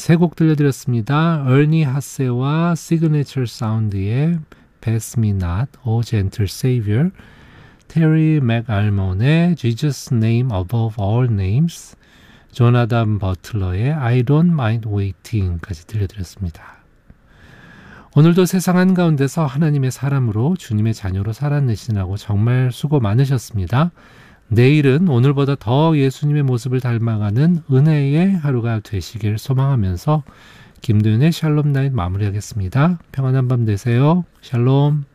세 곡 들려드렸습니다. 얼니 하세와 시그니처 사운드의 Pass Me Not, O Gentle Savior, 테리 맥알몬의 Jesus Name Above All Names, 조나단 버틀러의 I Don't Mind Waiting까지 들려드렸습니다. 오늘도 세상 한가운데서 하나님의 사람으로 주님의 자녀로 살아내시느라고 정말 수고 많으셨습니다. 내일은 오늘보다 더 예수님의 모습을 닮아가는 은혜의 하루가 되시길 소망하면서 김도윤의 샬롬 나잇 마무리하겠습니다. 평안한 밤 되세요. 샬롬.